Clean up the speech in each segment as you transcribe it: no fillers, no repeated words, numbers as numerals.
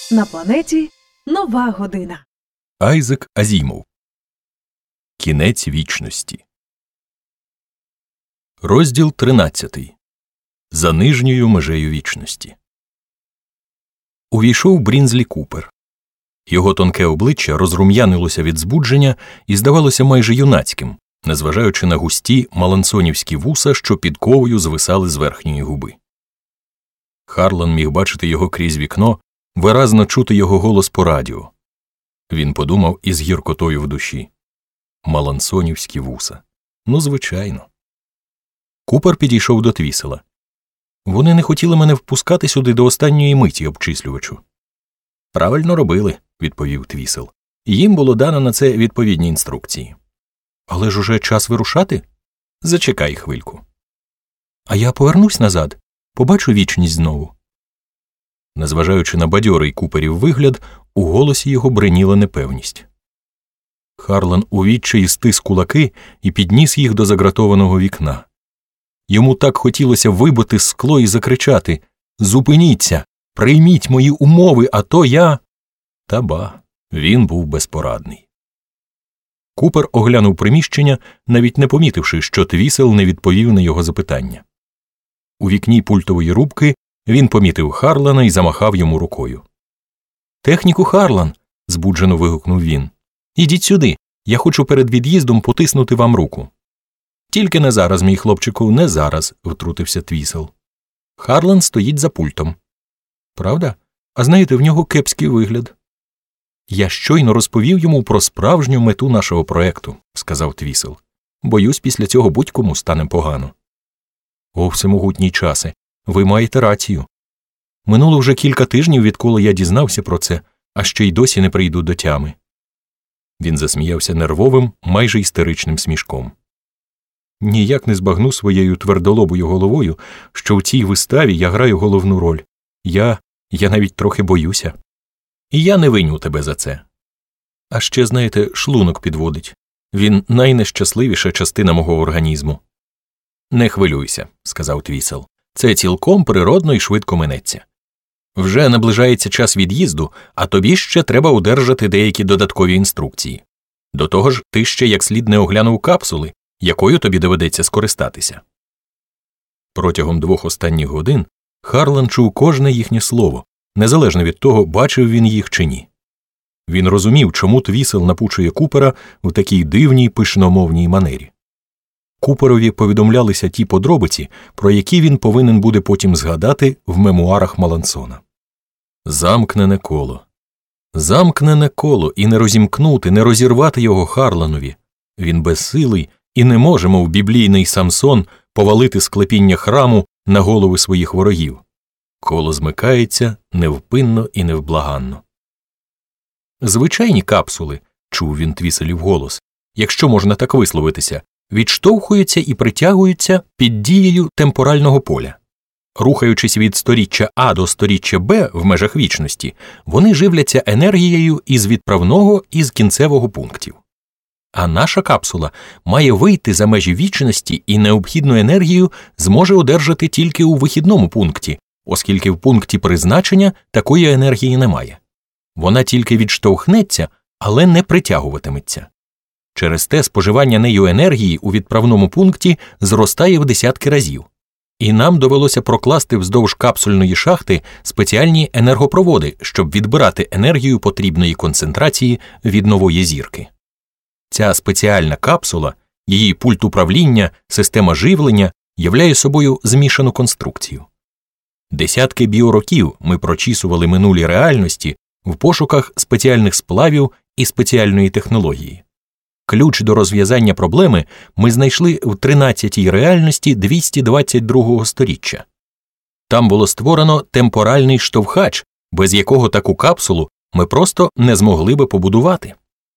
На планеті нова година. Айзек Азімов. Кінець вічності. Розділ 13. За нижньою межею вічності. Увійшов Брінзлі Купер. Його тонке обличчя розрум'янилося від збудження і здавалося майже юнацьким, незважаючи на густі малансонівські вуса, що підковою звисали з верхньої губи. Харлан міг бачити його крізь вікно, виразно чути його голос по радіо. Він подумав із гіркотою в душі. Малансонівські вуса. Ну, звичайно. Купер підійшов до Твісела. Вони не хотіли мене впускати сюди до останньої миті, обчислювачу. Правильно робили, відповів Твісел. Їм було дано на це відповідні інструкції. Але ж уже час вирушати? Зачекай хвильку. А я повернусь назад, побачу вічність знову. Незважаючи на бадьорий Куперів вигляд, у голосі його бриніла непевність. Харлан у відчаї стис кулаки і підніс їх до загратованого вікна. Йому так хотілося вибити скло і закричати: «Зупиніться! Прийміть мої умови, а то я…» Та ба, він був безпорадний. Купер оглянув приміщення, навіть не помітивши, що Твісел не відповів на його запитання. У вікні пультової рубки він помітив Харлана і замахав йому рукою. «Техніку, Харлан!» – збуджено вигукнув він. «Ідіть сюди, я хочу перед від'їздом потиснути вам руку». «Тільки не зараз, мій хлопчику, не зараз», – втрутився Твісел. «Харлан стоїть за пультом». «Правда? А знаєте, в нього кепський вигляд». «Я щойно розповів йому про справжню мету нашого проекту», – сказав Твісел. «Боюсь, після цього будь-кому стане погано». «О, всемогутній часе, ви маєте рацію. Минуло вже кілька тижнів, відколи я дізнався про це, а ще й досі не прийду до тями». Він засміявся нервовим, майже істеричним смішком. «Ніяк не збагну своєю твердолобою головою, що в цій виставі я граю головну роль. Я навіть трохи боюся. І я не виню тебе за це. А ще, знаєте, шлунок підводить. Він найнещасливіша частина мого організму». «Не хвилюйся», – сказав Твісел. «Це цілком природно і швидко минеться. Вже наближається час від'їзду, а тобі ще треба одержати деякі додаткові інструкції. До того ж, ти ще як слід не оглянув капсули, якою тобі доведеться скористатися». Протягом 2 останніх годин Харлан чув кожне їхнє слово, незалежно від того, бачив він їх чи ні. Він розумів, чому Твісел напучує Купера в такій дивній пишномовній манері. Куперові повідомлялися ті подробиці, про які він повинен буде потім згадати в мемуарах Малансона. Замкнене коло. Замкнене коло, і не розімкнути, не розірвати його Харланові. Він безсилий і не може, мов біблійний Самсон, повалити склепіння храму на голови своїх ворогів. Коло змикається невпинно і невблаганно. «Звичайні капсули», – чув він Твіселів голос, якщо можна так висловитися, відштовхуються і притягуються під дією темпорального поля. Рухаючись від сторіччя А до сторіччя Б в межах вічності, вони живляться енергією із відправного і з кінцевого пунктів. А наша капсула має вийти за межі вічності і необхідну енергію зможе одержати тільки у вихідному пункті, оскільки в пункті призначення такої енергії немає. Вона тільки відштовхнеться, але не притягуватиметься. Через те споживання нею енергії у відправному пункті зростає в десятки разів. І нам довелося прокласти вздовж капсульної шахти спеціальні енергопроводи, щоб відбирати енергію потрібної концентрації від нової зірки. Ця спеціальна капсула, її пульт управління, система живлення являє собою змішану конструкцію. Десятки біороків ми прочісували минулі реальності в пошуках спеціальних сплавів і спеціальної технології. Ключ до розв'язання проблеми ми знайшли в 13-й реальності 222-го сторіччя. Там було створено темпоральний штовхач, без якого таку капсулу ми просто не змогли би побудувати.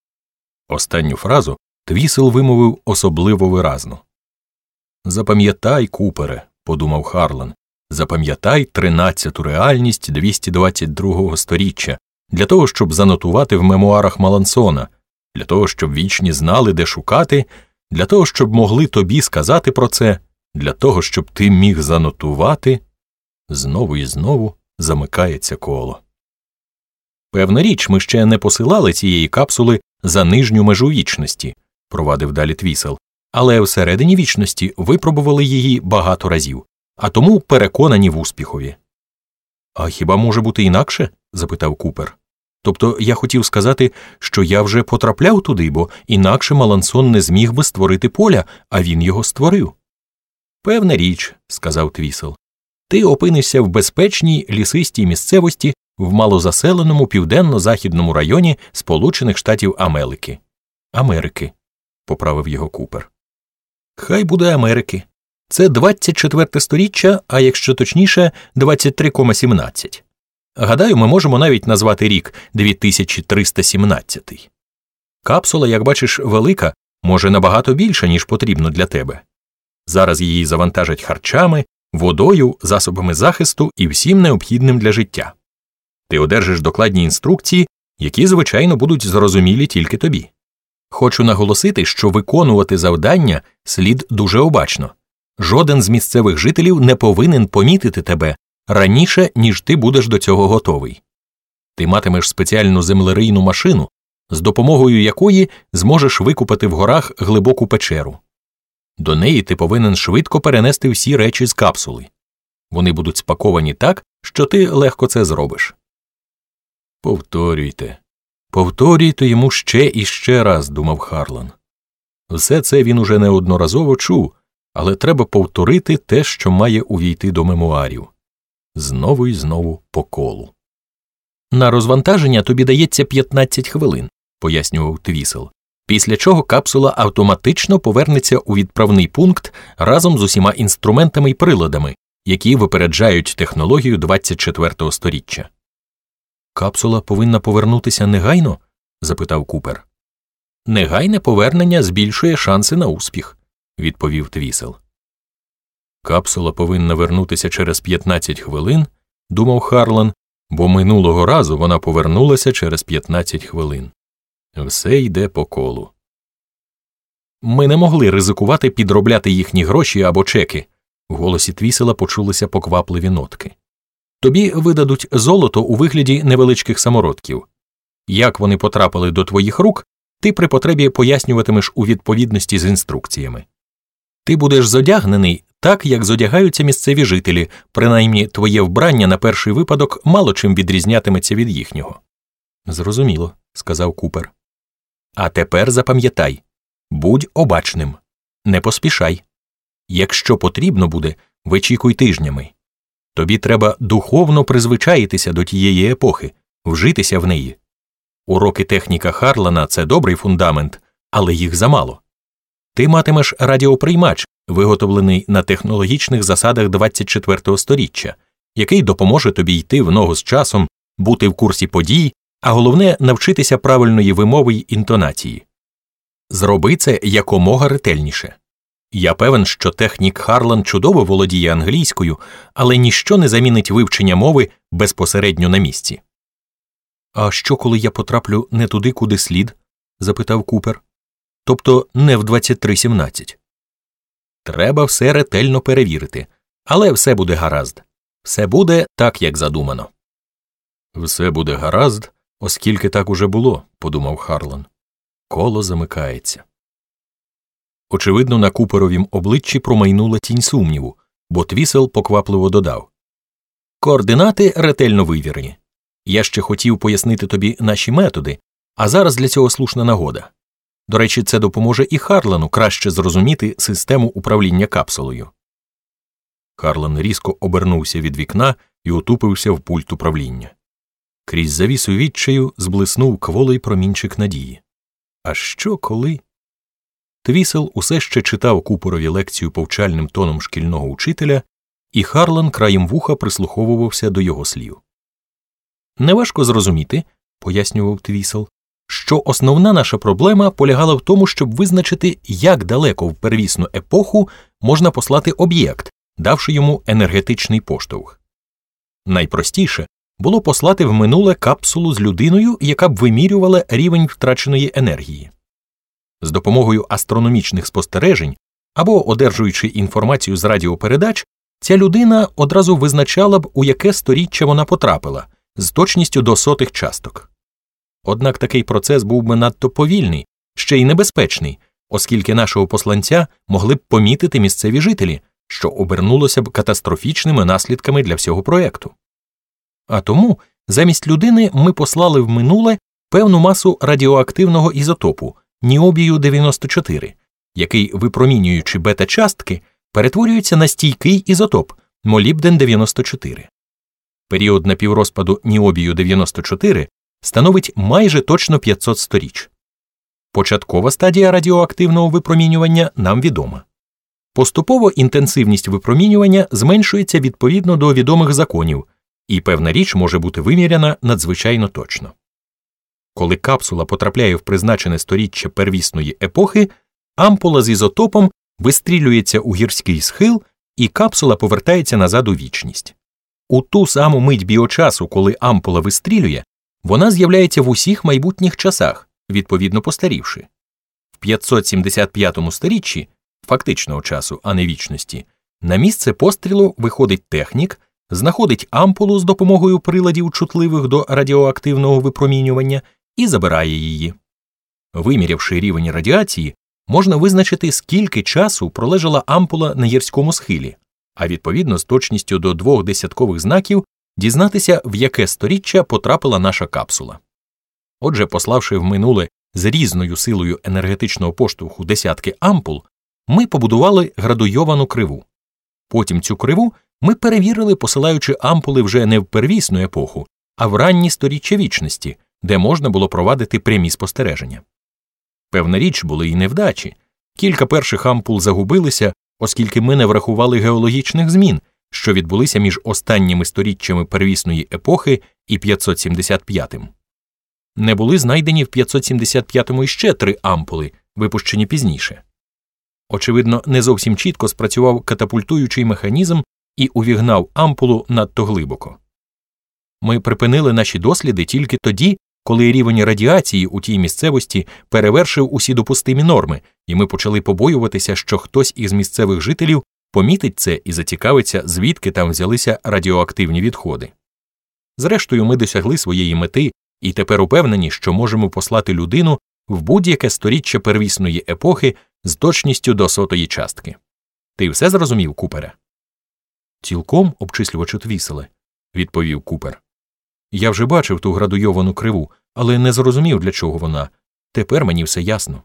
Останню фразу Твісел вимовив особливо виразно. «Запам'ятай, Купере», – подумав Харлан, – «запам'ятай 13-ту реальність 222-го сторіччя, для того, щоб занотувати в мемуарах Малансона, для того, щоб вічні знали, де шукати, для того, щоб могли тобі сказати про це, для того, щоб ти міг занотувати». Знову і знову замикається коло. Певна річ, ми ще не посилали цієї капсули за нижню межу вічності, провадив далі Твісел, але всередині вічності випробували її багато разів, а тому переконані в успіхові. А хіба може бути інакше? Запитав Купер. Тобто я хотів сказати, що я вже потрапляв туди, бо інакше Малансон не зміг би створити поля, а він його створив. Певна річ, сказав Твісел. Ти опинишся в безпечній лісистій місцевості в малозаселеному південно-західному районі Сполучених Штатів Америки, поправив його Купер. Хай буде Америки. Це 24 сторіччя, а якщо точніше, 23,17. Гадаю, ми можемо навіть назвати рік 2317. Капсула, як бачиш, велика, може набагато більше, ніж потрібно для тебе. Зараз її завантажать харчами, водою, засобами захисту і всім необхідним для життя. Ти одержиш докладні інструкції, які, звичайно, будуть зрозумілі тільки тобі. Хочу наголосити, що виконувати завдання слід дуже обачно. Жоден з місцевих жителів не повинен помітити тебе раніше, ніж ти будеш до цього готовий. Ти матимеш спеціальну землерийну машину, з допомогою якої зможеш викопати в горах глибоку печеру. До неї ти повинен швидко перенести всі речі з капсули. Вони будуть спаковані так, що ти легко це зробиш. Повторюйте йому ще і ще раз, думав Харлан. Все це він уже неодноразово чув, але треба повторити те, що має увійти до мемуарів. Знову і знову по колу. На розвантаження тобі дається 15 хвилин, пояснював Твісел, після чого капсула автоматично повернеться у відправний пункт разом з усіма інструментами й приладами, які випереджають технологію 24-го сторіччя. «Капсула повинна повернутися негайно?» – запитав Купер. «Негайне повернення збільшує шанси на успіх», – відповів Твісел. «Капсула повинна вернутися через 15 хвилин», – думав Харлан, бо минулого разу вона повернулася через 15 хвилин. Все йде по колу. «Ми не могли ризикувати підробляти їхні гроші або чеки», – в голосі Твісела почулися поквапливі нотки. «Тобі видадуть золото у вигляді невеличких самородків. Як вони потрапили до твоїх рук, ти при потребі пояснюватимеш у відповідності з інструкціями. Ти будеш зодягнений так, як зодягаються місцеві жителі, принаймні твоє вбрання на перший випадок мало чим відрізнятиметься від їхнього». «Зрозуміло», – сказав Купер. «А тепер запам'ятай, будь обачним, не поспішай. Якщо потрібно буде, вичікуй тижнями. Тобі треба духовно призвичаїтися до тієї епохи, вжитися в неї. Уроки техніка Харлана – це добрий фундамент, але їх замало. Ти матимеш радіоприймач, виготовлений на технологічних засадах 24-го сторіччя, який допоможе тобі йти в ногу з часом, бути в курсі подій, а головне – навчитися правильної вимови й інтонації. Зроби це якомога ретельніше. Я певен, що технік Харлан чудово володіє англійською, але ніщо не замінить вивчення мови безпосередньо на місці». «А що, коли я потраплю не туди, куди слід?» – запитав Купер. «Тобто не в 23:17. Треба все ретельно перевірити, але все буде гаразд. Все буде так, як задумано». «Все буде гаразд, оскільки так уже було», – подумав Харлан. Коло замикається. Очевидно, на Куперовім обличчі промайнула тінь сумніву, бо Твісел поквапливо додав. «Координати ретельно вивірені. Я ще хотів пояснити тобі наші методи, а зараз для цього слушна нагода. До речі, це допоможе і Харлану краще зрозуміти систему управління капсулою». Харлан різко обернувся від вікна і утупився в пульт управління. Крізь завісу відчаю зблиснув кволий промінчик надії. А що коли? Твісел усе ще читав Куперові лекцію повчальним тоном шкільного учителя, і Харлан краєм вуха прислуховувався до його слів. «Неважко зрозуміти, – пояснював Твісел, – що основна наша проблема полягала в тому, щоб визначити, як далеко в первісну епоху можна послати об'єкт, давши йому енергетичний поштовх. Найпростіше було послати в минуле капсулу з людиною, яка б вимірювала рівень втраченої енергії. З допомогою астрономічних спостережень або одержуючи інформацію з радіопередач, ця людина одразу визначала б, у яке сторіччя вона потрапила, з точністю до сотих часток. Однак такий процес був би надто повільний, ще й небезпечний, оскільки нашого посланця могли б помітити місцеві жителі, що обернулося б катастрофічними наслідками для всього проєкту. А тому замість людини ми послали в минуле певну масу радіоактивного ізотопу ніобію-94, який, випромінюючи бета-частки, перетворюється на стійкий ізотоп молібден-94. Період напіврозпаду ніобію-94 становить майже точно 500 сторіч. Початкова стадія радіоактивного випромінювання нам відома. Поступово інтенсивність випромінювання зменшується відповідно до відомих законів, і певна річ може бути виміряна надзвичайно точно. Коли капсула потрапляє в призначене сторіччя первісної епохи, ампула з ізотопом вистрілюється у гірський схил, і капсула повертається назад у вічність. У ту саму мить біочасу, коли ампула вистрілює, вона з'являється в усіх майбутніх часах, відповідно постарівши. В 575-му сторіччі, фактичного часу, а не вічності, на місце пострілу виходить технік, знаходить ампулу з допомогою приладів, чутливих до радіоактивного випромінювання, і забирає її. Вимірявши рівень радіації, можна визначити, скільки часу пролежала ампула на гірському схилі, а відповідно з точністю до 2 десяткових знаків дізнатися, в яке сторіччя потрапила наша капсула. Отже, пославши в минуле з різною силою енергетичного поштовху десятки ампул, ми побудували градуйовану криву. Потім цю криву ми перевірили, посилаючи ампули вже не в первісну епоху, а в ранні сторіччя вічності, де можна було провадити прямі спостереження. Певна річ, були і невдачі. Кілька перших ампул загубилися, оскільки ми не врахували геологічних змін, що відбулися між останніми сторіччями первісної епохи і 575-м. Не були знайдені в 575-му іще 3 ампули, випущені пізніше. Очевидно, не зовсім чітко спрацював катапультуючий механізм і увігнав ампулу надто глибоко. Ми припинили наші досліди тільки тоді, коли рівень радіації у тій місцевості перевершив усі допустимі норми, і ми почали побоюватися, що хтось із місцевих жителів помітить це і зацікавиться, звідки там взялися радіоактивні відходи. Зрештою, ми досягли своєї мети і тепер упевнені, що можемо послати людину в будь-яке сторіччя первісної епохи з точністю до сотої частки. Ти все зрозумів, Купере? Цілком, обчислювачу Твіселе, відповів Купер. Я вже бачив ту градуйовану криву, але не зрозумів, для чого вона. Тепер мені все ясно.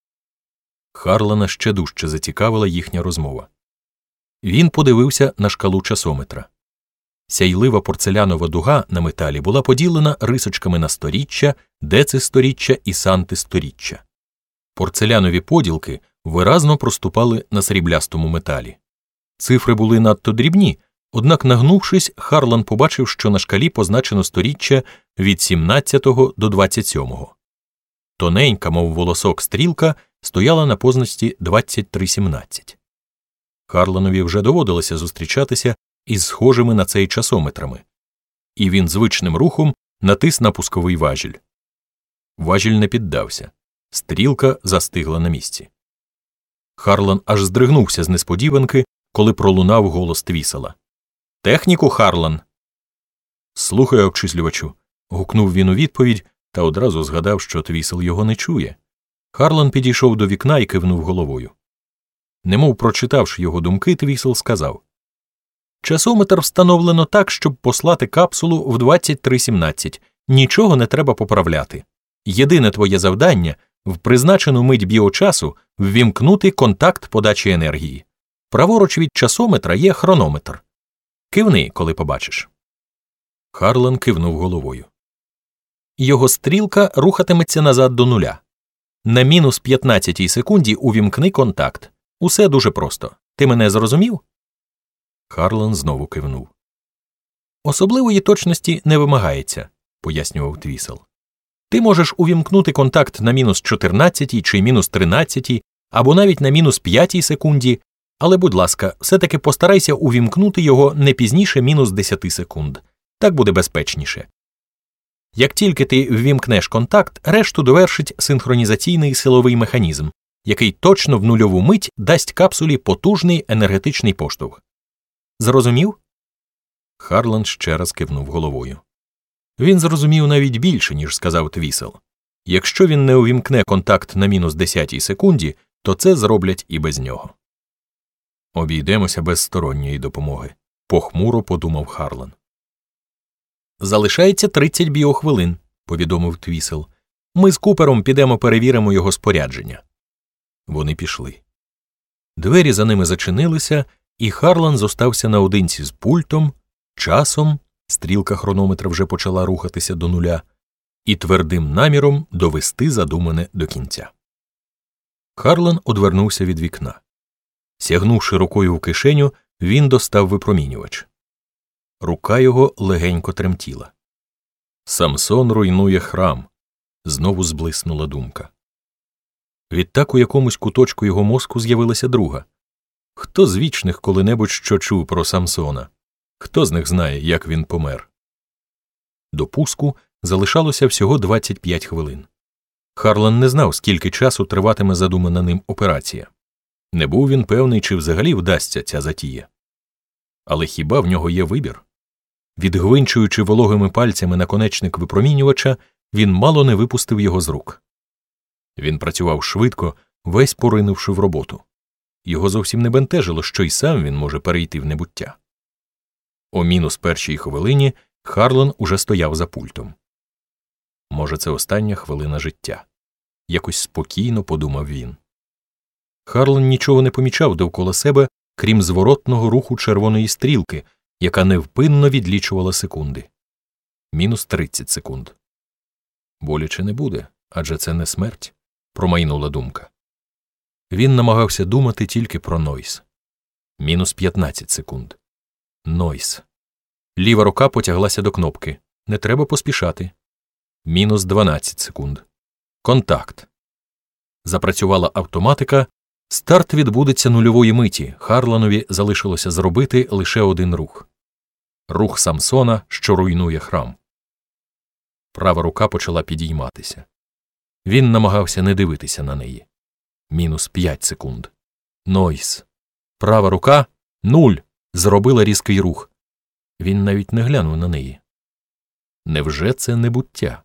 Харлана ще дужче зацікавила їхня розмова. Він подивився на шкалу часометра. Сяйлива порцелянова дуга на металі була поділена рисочками на сторіччя, децисторіччя і сантисторіччя. Порцелянові поділки виразно проступали на сріблястому металі. Цифри були надто дрібні, однак, нагнувшись, Харлан побачив, що на шкалі позначено сторіччя від 17-го до 27-го. Тоненька, мов волосок, стрілка стояла на позначці 2317. Харланові вже доводилося зустрічатися із схожими на цей часометрами, і він звичним рухом натис на пусковий важіль. Важіль не піддався. Стрілка застигла на місці. Харлан аж здригнувся з несподіванки, коли пролунав голос Твісела. «Техніку, Харлан!» «Слухаю, обчислювачу», – гукнув він у відповідь та одразу згадав, що Твісел його не чує. Харлан підійшов до вікна і кивнув головою. Немов прочитавши його думки, Твісел сказав: «Часометр встановлено так, щоб послати капсулу в 23:17. Нічого не треба поправляти. Єдине твоє завдання – в призначену мить біочасу ввімкнути контакт подачі енергії. Праворуч від часометра є хронометр. Кивни, коли побачиш». Харлан кивнув головою. Його стрілка рухатиметься назад до нуля. На мінус 15-й секунді увімкни контакт. Усе дуже просто. Ти мене зрозумів? Харлан знову кивнув. «Особливої точності не вимагається», – пояснював Твісел. «Ти можеш увімкнути контакт на мінус 14-й чи мінус 13-й, або навіть на мінус 5-й секунді, але, будь ласка, все-таки постарайся увімкнути його не пізніше мінус 10 секунд. Так буде безпечніше. Як тільки ти ввімкнеш контакт, решту довершить синхронізаційний силовий механізм, який точно в нульову мить дасть капсулі потужний енергетичний поштовх. Зрозумів?» Харлан ще раз кивнув головою. Він зрозумів навіть більше, ніж сказав Твісел. Якщо він не увімкне контакт на мінус 10-й секунді, то це зроблять і без нього. Обійдемося без сторонньої допомоги, похмуро подумав Харлан. Залишається 30 біохвилин, повідомив Твісел. Ми з Купером підемо перевіримо його спорядження. Вони пішли. Двері за ними зачинилися, і Харлан зостався наодинці з пультом, часом, стрілка хронометра вже почала рухатися до нуля, і твердим наміром довести задумане до кінця. Харлан одвернувся від вікна. Сягнувши рукою в кишеню, він достав випромінювач. Рука його легенько тремтіла. «Самсон руйнує храм», – знову зблиснула думка. Відтак у якомусь куточку його мозку з'явилася друга. Хто з вічних коли-небудь що чув про Самсона? Хто з них знає, як він помер? До пуску залишалося всього 25 хвилин. Харлан не знав, скільки часу триватиме задумана ним операція. Не був він певний, чи взагалі вдасться ця затія. Але хіба в нього є вибір? Відгвинчуючи вологими пальцями наконечник випромінювача, він мало не випустив його з рук. Він працював швидко, весь поринувши в роботу. Його зовсім не бентежило, що й сам він може перейти в небуття. О мінус першій хвилині Харлан уже стояв за пультом. Може, це остання хвилина життя. Якось спокійно подумав він. Харлан нічого не помічав довкола себе, крім зворотного руху червоної стрілки, яка невпинно відлічувала секунди. Мінус 30 секунд. Боляче не буде, адже це не смерть, промайнула думка. Він намагався думати тільки про Нойс. Мінус 15 секунд. Нойс. Ліва рука потяглася до кнопки. Не треба поспішати. Мінус 12 секунд. Контакт. Запрацювала автоматика. Старт відбудеться нульової миті. Харланові залишилося зробити лише один рух. Рух Самсона, що руйнує храм. Права рука почала підійматися. Він намагався не дивитися на неї. Мінус 5 секунд. Нойс. Права рука – 0. Зробила різкий рух. Він навіть не глянув на неї. Невже це небуття?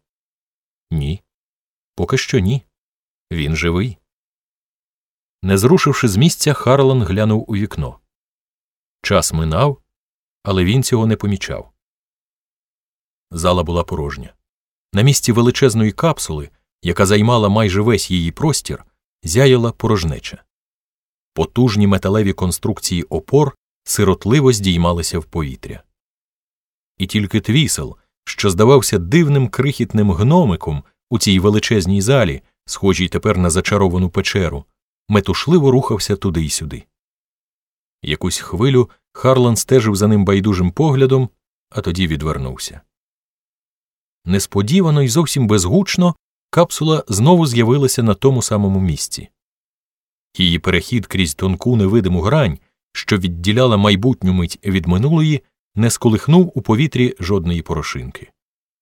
Ні. Поки що ні. Він живий. Не зрушивши з місця, Харлан глянув у вікно. Час минав, але він цього не помічав. Зала була порожня. На місці величезної капсули, яка займала майже весь її простір, зяяла порожнеча. Потужні металеві конструкції опор сиротливо здіймалися в повітря. І тільки Твісел, що здавався дивним крихітним гномиком у цій величезній залі, схожій тепер на зачаровану печеру, метушливо рухався туди й сюди. Якусь хвилю Харлан стежив за ним байдужим поглядом, а тоді відвернувся. Несподівано й зовсім безгучно капсула знову з'явилася на тому самому місці. Її перехід крізь тонку невидиму грань, що відділяла майбутню мить від минулої, не сколихнув у повітрі жодної порошинки.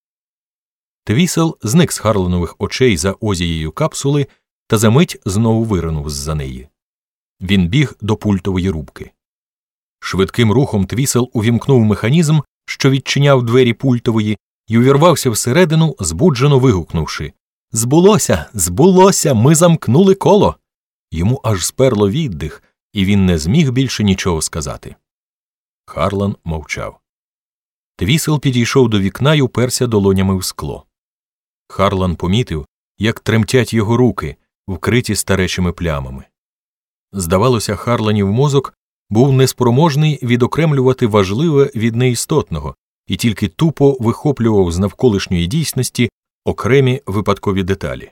Твісел зник з Харланових очей за озією капсули та за мить знову виринув з-за неї. Він біг до пультової рубки. Швидким рухом Твісел увімкнув механізм, що відчиняв двері пультової, й увірвався всередину, збуджено вигукнувши: «Збулося! Збулося! Ми замкнули коло!» Йому аж сперло віддих, і він не зміг більше нічого сказати. Харлан мовчав. Твісел підійшов до вікна й уперся долонями в скло. Харлан помітив, як тремтять його руки, вкриті старечими плямами. Здавалося, Харланів мозок був неспроможний відокремлювати важливе від неістотного і тільки тупо вихоплював з навколишньої дійсності окремі випадкові деталі.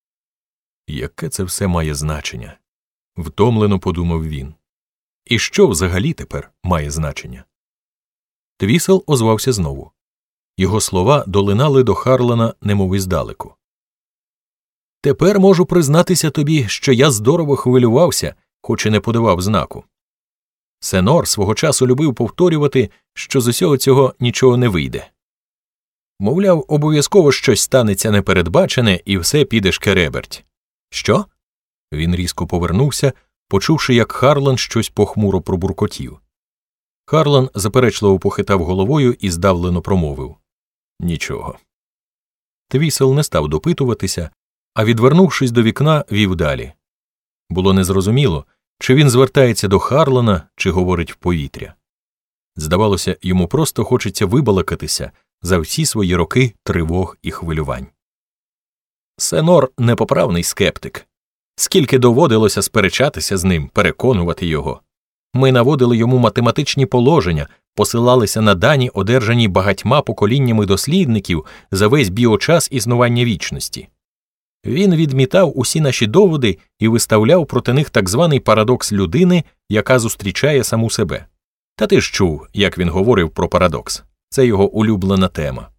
Яке це все має значення? Втомлено подумав він. І що взагалі тепер має значення? Твісел озвався знову. Його слова долинали до Харлана немов іздалеку. «Тепер можу признатися тобі, що я здорово хвилювався, хоч і не подавав знаку. Сенор свого часу любив повторювати, що з усього цього нічого не вийде. Мовляв, обов'язково щось станеться непередбачене і все піде шкереберть. Що?» Він різко повернувся, почувши, як Харлан щось похмуро пробуркотів. Харлан заперечливо похитав головою і здавлено промовив: Нічого. Твісел не став допитуватися, а, відвернувшись до вікна, вів далі. Було незрозуміло, чи він звертається до Харлана, чи говорить в повітря. Здавалося, йому просто хочеться вибалакатися за всі свої роки тривог і хвилювань. Сенор – непоправний скептик. Скільки доводилося сперечатися з ним, переконувати його. Ми наводили йому математичні положення, посилалися на дані, одержані багатьма поколіннями дослідників за весь біочас існування вічності. Він відмітав усі наші доводи і виставляв проти них так званий парадокс людини, яка зустрічає саму себе. Та ти ж чув, як він говорив про парадокс. Це його улюблена тема.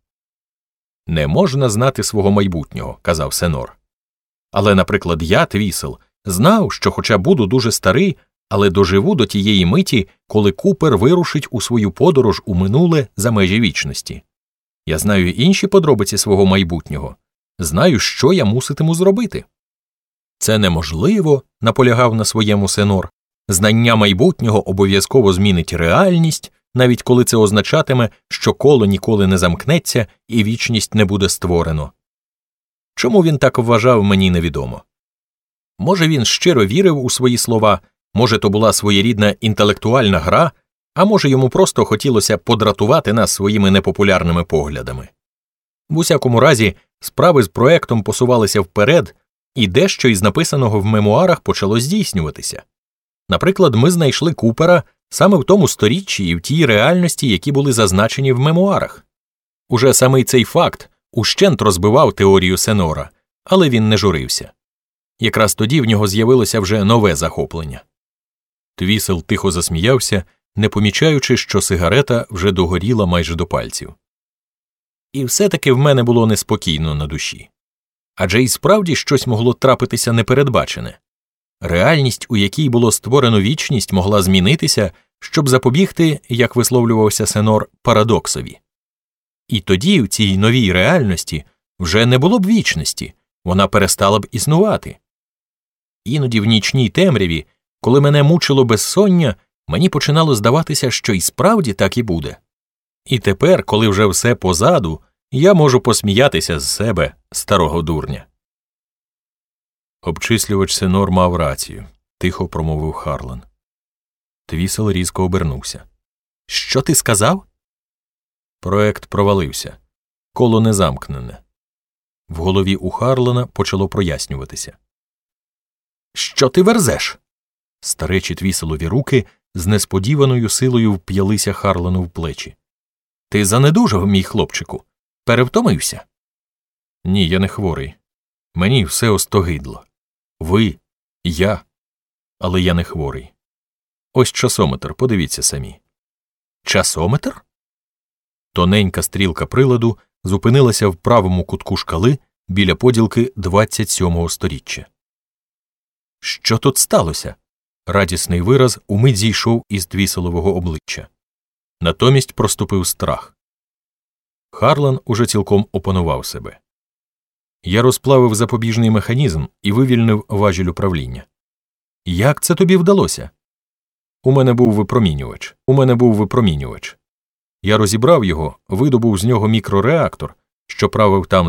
«Не можна знати свого майбутнього», – казав Сенор. Але, наприклад, я, Твісел, знав, що хоча буду дуже старий, але доживу до тієї миті, коли Купер вирушить у свою подорож у минуле за межі вічності. Я знаю інші подробиці свого майбутнього. Знаю, що я муситиму зробити. Це неможливо, наполягав на своєму Сенор. Знання майбутнього обов'язково змінить реальність, навіть коли це означатиме, що коло ніколи не замкнеться і вічність не буде створено. Чому він так вважав, мені невідомо. Може, він щиро вірив у свої слова, може, то була своєрідна інтелектуальна гра, а може, йому просто хотілося подратувати нас своїми непопулярними поглядами. В усякому разі, справи з проектом посувалися вперед, і дещо із написаного в мемуарах почало здійснюватися. Наприклад, ми знайшли Купера саме в тому сторіччі і в тій реальності, які були зазначені в мемуарах. Уже самий цей факт ущент розбивав теорію Сенора, але він не журився. Якраз тоді в нього з'явилося вже нове захоплення. Твісел тихо засміявся, не помічаючи, що сигарета вже догоріла майже до пальців. І все-таки в мене було неспокійно на душі. Адже і справді щось могло трапитися непередбачене. Реальність, у якій було створено вічність, могла змінитися, щоб запобігти, як висловлювався Сенор, парадоксові. І тоді в цій новій реальності вже не було б вічності, вона перестала б існувати. Іноді в нічній темряві, коли мене мучило безсоння, мені починало здаватися, що і справді так і буде. І тепер, коли вже все позаду, я можу посміятися з себе, старого дурня. Обчислювач Сенор мав рацію, тихо промовив Харлан. Твісел різко обернувся. Що ти сказав? Проект провалився. Коло не замкнене. В голові у Харлана почало прояснюватися. Що ти верзеш? Старечі Твіселові руки з несподіваною силою вп'ялися Харлану в плечі. Ти занедужав, мій хлопчику? Перевтомився? Ні, я не хворий. Мені все остогидло. Ви, я. Але я не хворий. Ось часометр, подивіться самі. Часометр? Тоненька стрілка приладу зупинилася в правому кутку шкали біля поділки 27-го сторіччя. Що тут сталося? Радісний вираз умить зійшов із Твіселового обличчя. Натомість проступив страх. Харлан уже цілком опанував себе. Я розплавив запобіжний механізм і вивільнив важіль управління. Як це тобі вдалося? У мене був випромінювач. Я розібрав його, видобув з нього мікрореактор, що правив там